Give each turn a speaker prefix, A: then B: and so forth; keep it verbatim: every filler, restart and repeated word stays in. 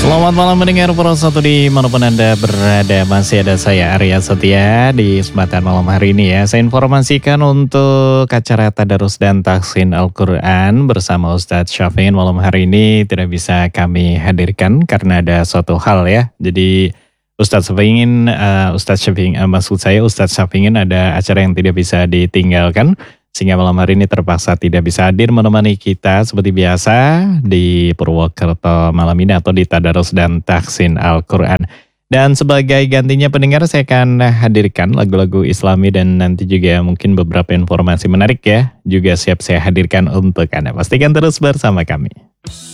A: Selamat malam mendengar Pro satu dimanapun Anda berada. Masih ada saya Arya Setia di kesempatan malam hari ini ya. Saya informasikan untuk acara Tadarus dan Tahsin Al-Quran bersama Ustadz Syafin malam hari ini tidak bisa kami hadirkan karena ada suatu hal ya. Jadi Ustadz Syafin, uh, Ustadz Syafin, uh, maksud saya Ustadz Syafin ada acara yang tidak bisa ditinggalkan. Sehingga malam hari ini terpaksa tidak bisa hadir menemani kita seperti biasa di Purwokerto malam ini atau di Tadarus dan Tahsin Al-Quran. Dan sebagai gantinya pendengar saya akan hadirkan lagu-lagu Islami dan nanti juga mungkin beberapa informasi menarik ya. Juga siap saya hadirkan untuk Anda. Pastikan terus bersama kami.